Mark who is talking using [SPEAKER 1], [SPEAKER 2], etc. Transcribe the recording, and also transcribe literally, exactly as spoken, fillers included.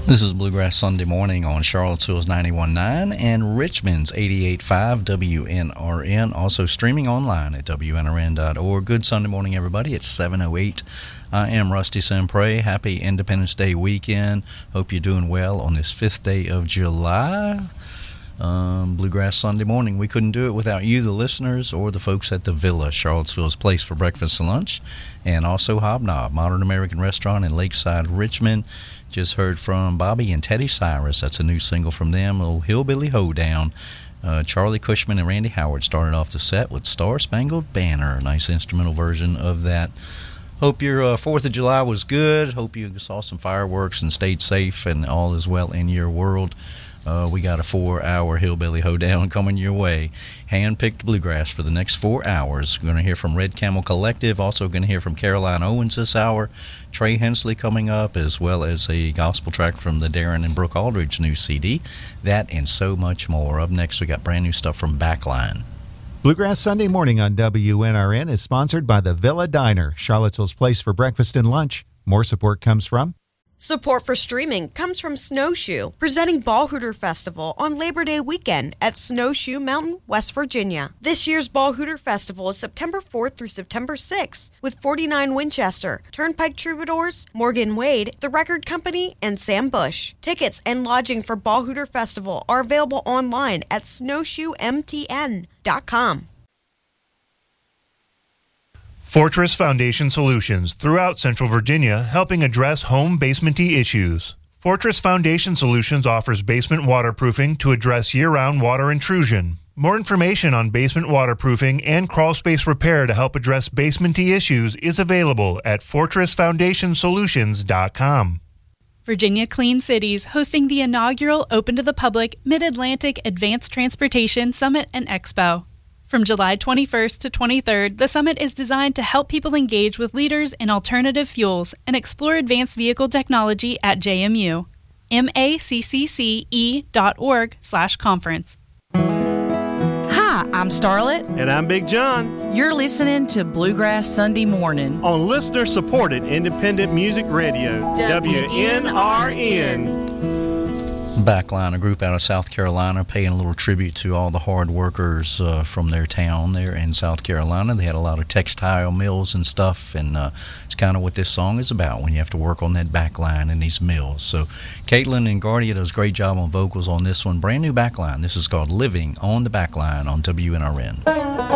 [SPEAKER 1] This is Bluegrass Sunday Morning on Charlottesville's ninety-one point nine and Richmond's eighty-eight point five W N R N. Also streaming online at W N R N dot org. Good Sunday morning, everybody. It's seven oh eight. I am Rusty Sempre. Happy Independence Day weekend. Hope you're doing well on this fifth day of July. Um, Bluegrass Sunday Morning. We couldn't do it without you, the listeners, or the folks at the Villa, Charlottesville's place for breakfast and lunch, and also Hobnob, Modern American Restaurant in Lakeside, Richmond. Just heard from Bobby and Teddy Cyrus. That's a new single from them, a little Hillbilly Hoedown. Uh, Charlie Cushman and Randy Howard started off the set with Star Spangled Banner, a nice instrumental version of that. Hope your uh, fourth of July was good. Hope you saw some fireworks and stayed safe and all is well in your world. Uh, we got a four-hour Hillbilly Hoedown coming your way. Hand-picked bluegrass for the next four hours. We're going to hear from Red Camel Collective. Also going to hear from Caroline Owens this hour. Trey Hensley coming up, as well as a gospel track from the Darren and Brooke Aldridge new C D. That and so much more. Up next, we got brand new stuff from Backline.
[SPEAKER 2] Bluegrass Sunday Morning on W N R N is sponsored by the Villa Diner, Charlottesville's place for breakfast and lunch. More support comes from...
[SPEAKER 3] Support for streaming comes from Snowshoe, presenting Ball Hooter Festival on Labor Day weekend at Snowshoe Mountain, West Virginia. This year's Ball Hooter Festival is September fourth through September sixth with forty-nine Winchester, Turnpike Troubadours, Morgan Wade, The Record Company, and Sam Bush. Tickets and lodging for Ball Hooter Festival are available online at snowshoe m t n dot com.
[SPEAKER 4] Fortress Foundation Solutions throughout Central Virginia, helping address home basementy issues. Fortress Foundation Solutions offers basement waterproofing to address year-round water intrusion. More information on basement waterproofing and crawl space repair to help address basementy issues is available at fortress foundation solutions dot com.
[SPEAKER 5] Virginia Clean Cities hosting the inaugural Open to the Public Mid-Atlantic Advanced Transportation Summit and Expo. From July twenty-first to twenty-third, the summit is designed to help people engage with leaders in alternative fuels and explore advanced vehicle technology at J M U. M A C C C E dot org slash conference.
[SPEAKER 6] Hi, I'm Starlet.
[SPEAKER 7] And I'm Big John.
[SPEAKER 6] You're listening to Bluegrass Sunday Morning
[SPEAKER 7] on listener-supported independent music radio, W N R N.
[SPEAKER 1] Backline, a group out of South Carolina, paying a little tribute to all the hard workers uh, from their town there in South Carolina. They had a lot of textile mills and stuff, and uh, it's kind of what this song is about, when you have to work on that backline in these mills. So Caitlin and Guardia does a great job on vocals on this one. Brand new Backline. This is called Living on the Backline on W N R N.